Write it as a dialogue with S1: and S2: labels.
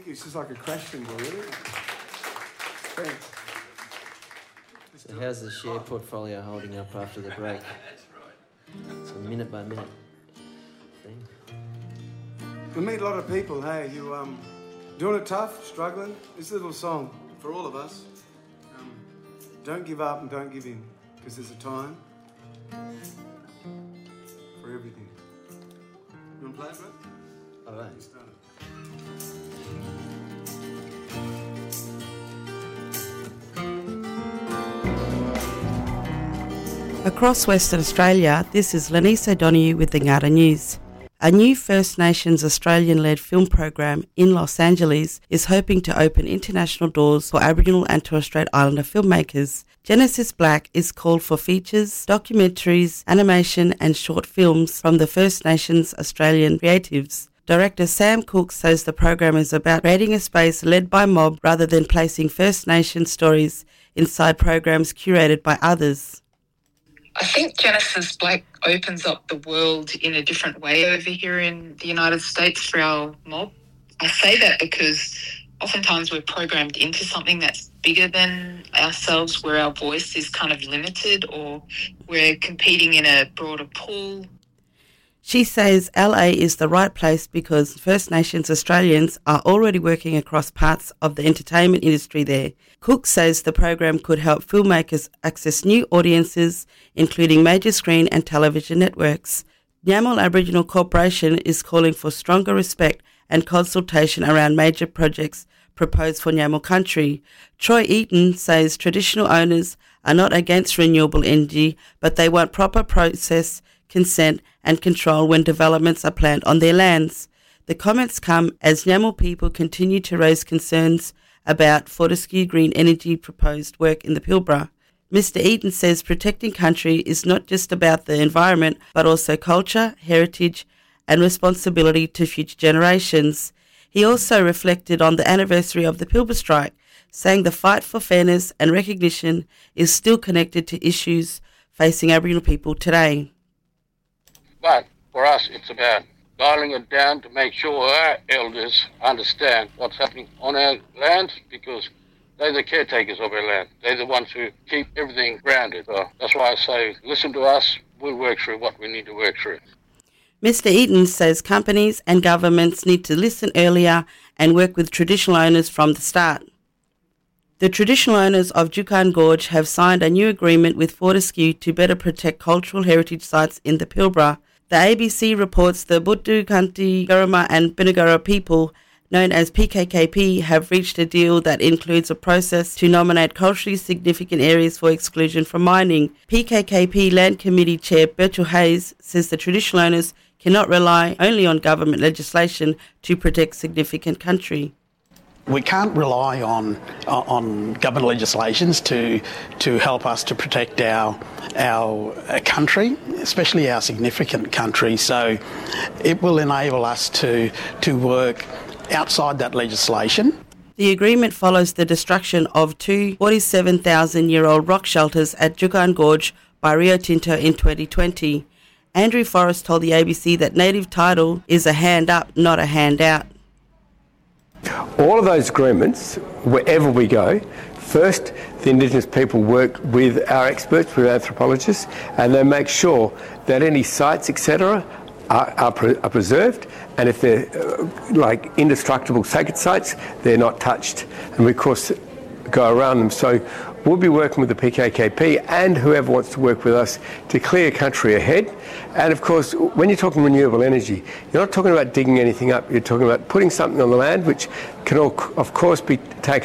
S1: It's just like a crash cymbal, really. Thanks.
S2: So how's the share portfolio holding up after the break? It's a minute by minute thing.
S1: We meet a lot of people, hey, who doing it tough, struggling. This little song for all of us. Don't give up and don't give in, because there's a time for everything. You want to play it, bro?
S2: All right.
S3: Across Western Australia, this is Lenice O'Donoghue with the Ngara News. A new First Nations Australian-led film program in Los Angeles is hoping to open international doors for Aboriginal and Torres Strait Islander filmmakers. Genesis Black is called for features, documentaries, animation and short films from the First Nations Australian creatives. Director Sam Cooke says the program is about creating a space led by mob rather than placing First Nations stories inside programs curated by others.
S4: I think Genesis Black opens up the world in a different way over here in the United States for our mob. I say that because oftentimes we're programmed into something that's bigger than ourselves, where our voice is kind of limited or we're competing in a broader pool.
S3: She says LA is the right place because First Nations Australians are already working across parts of the entertainment industry there. Cook says the program could help filmmakers access new audiences, including major screen and television networks. Nyamal Aboriginal Corporation is calling for stronger respect and consultation around major projects proposed for Nyamal country. Troy Eaton says traditional owners are not against renewable energy, but they want proper process, consent and control when developments are planned on their lands. The comments come as Nyamal people continue to raise concerns about Fortescue Green Energy proposed work in the Pilbara. Mr. Eaton says protecting country is not just about the environment, but also culture, heritage and responsibility to future generations. He also reflected on the anniversary of the Pilbara strike, saying the fight for fairness and recognition is still connected to issues facing Aboriginal people today.
S5: But for us, it's about dialing it down to make sure our elders understand what's happening on our land, because they're the caretakers of our land. They're the ones who keep everything grounded. So that's why I say, listen to us, we'll work through what we need to work through.
S3: Mr. Eaton says companies and governments need to listen earlier and work with traditional owners from the start. The traditional owners of Juukan Gorge have signed a new agreement with Fortescue to better protect cultural heritage sites in the Pilbara. The ABC reports the Buddu, Kanti, Guruma and Binigura people, known as PKKP, have reached a deal that includes a process to nominate culturally significant areas for exclusion from mining. PKKP Land Committee Chair Birchall Hayes says the traditional owners cannot rely only on government legislation to protect significant country.
S6: We can't rely on government legislations to help us to protect our country, especially our significant country. So it will enable us to work outside that legislation.
S3: The agreement follows the destruction of two 47,000-year-old rock shelters at Juukan Gorge by Rio Tinto in 2020. Andrew Forrest told the ABC that native title is a hand up, not a handout.
S7: All of those agreements, wherever we go, first the Indigenous people work with our experts, with anthropologists, and they make sure that any sites, etc., are preserved, and if they're like indestructible sacred sites, they're not touched. And we, of course, go around them. So we'll be working with the PKKP and whoever wants to work with us to clear country ahead. And of course, when you're talking renewable energy, you're not talking about digging anything up, you're talking about putting something on the land which can, of course, be taken